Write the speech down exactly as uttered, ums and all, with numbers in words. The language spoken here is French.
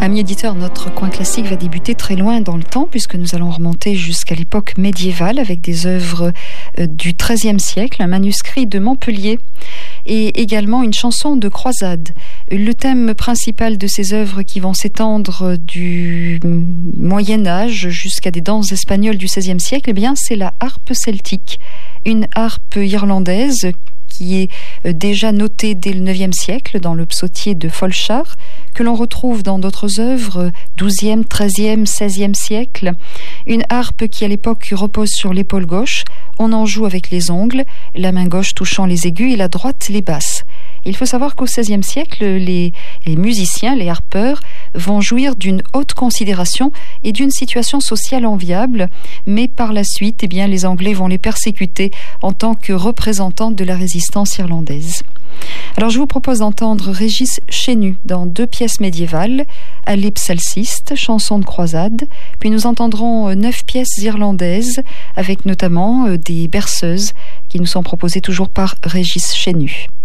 Amis éditeurs, notre coin classique va débuter très loin dans le temps puisque nous allons remonter jusqu'à l'époque médiévale avec des œuvres du treizième siècle, un manuscrit de Montpellier et également une chanson de croisade. Le thème principal de ces œuvres qui vont s'étendre du Moyen-Âge jusqu'à des danses espagnoles du seizième siècle, eh bien, c'est la harpe celtique, une harpe irlandaise qui est déjà notée dès le neuvième siècle dans le psautier de Folchar, que l'on retrouve dans d'autres œuvres douzième, treizième, seizième siècle. Une harpe qui à l'époque repose sur l'épaule gauche, on en joue avec les ongles, la main gauche touchant les aigus et la droite les basses. Il faut savoir qu'au seizième siècle, les, les musiciens, les harpeurs, vont jouir d'une haute considération et d'une situation sociale enviable, mais par la suite, eh bien, les Anglais vont les persécuter en tant que représentants de la résistance irlandaise. Alors je vous propose d'entendre Régis Chenu dans deux pièces médiévales, Alipsalciste, chanson de croisade, puis nous entendrons neuf pièces irlandaises avec notamment des berceuses qui nous sont proposées toujours par Régis Chenu.